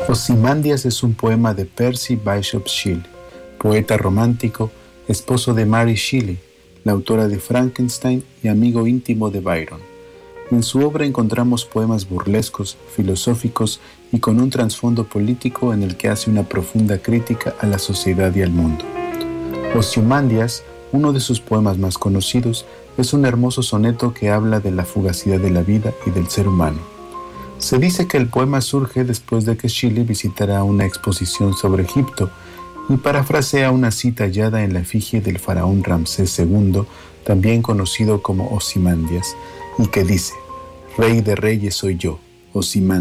Ozymandias es un poema de Percy Bysshe Shelley, poeta romántico, esposo de Mary Shelley, la autora de Frankenstein y amigo íntimo de Byron. En su obra encontramos poemas burlescos, filosóficos y con un trasfondo político en el que hace una profunda crítica a la sociedad y al mundo. Ozymandias, uno de sus poemas más conocidos, es un hermoso soneto que habla de la fugacidad de la vida y del ser humano. Se dice que el poema surge después de que Shelley visitara una exposición sobre Egipto y parafrasea una cita hallada en la efigie del faraón Ramsés II, también conocido como Ozymandias, y que dice: «Rey de reyes soy yo, Ozymandias».